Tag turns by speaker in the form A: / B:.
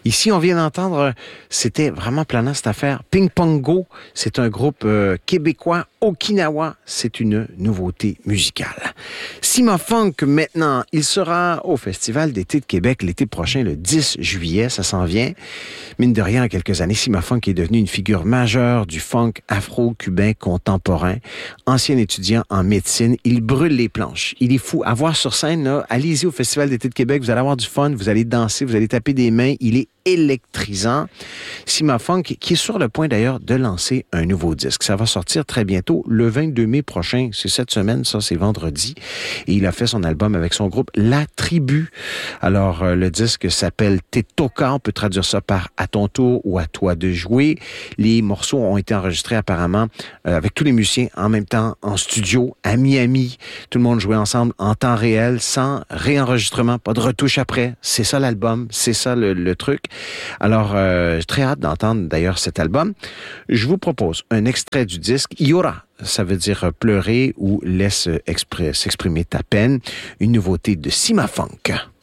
A: Ici, on vient d'entendre, c'était vraiment planant cette affaire. Ping Pong Go, c'est un groupe québécois. Okinawa, c'est une nouveauté musicale. Sima Funk, maintenant, il sera au Festival d'été de Québec l'été prochain, le 10 juillet, ça s'en vient. Mine de rien, en quelques années, Sima Funk est devenu une figure majeure du funk afro-cubain contemporain. Ancien étudiant en médecine, il brûle les planches. Il est fou. À voir sur scène, là, allez-y au Festival d'été de Québec, vous allez avoir du fun, vous allez danser, vous allez taper des mains. Il est électrisant. Sima Funk, qui est sur le point d'ailleurs de lancer un nouveau disque. Ça va sortir très bientôt, le 22 mai prochain. C'est cette semaine, ça, c'est vendredi. Et il a fait son album avec son groupe La Tribu. Alors, le disque s'appelle Te Toca. On peut traduire ça par À ton tour ou À toi de jouer. Les morceaux ont été enregistrés apparemment avec tous les musiciens en même temps en studio à Miami. Tout le monde jouait ensemble en temps réel, sans réenregistrement, pas de retouche après. C'est ça l'album, c'est ça le truc. Alors, j'ai très hâte d'entendre d'ailleurs cet album. Je vous propose un extrait du disque. Yora, ça veut dire pleurer ou laisse s'exprimer ta peine. Une nouveauté de Sima Funk.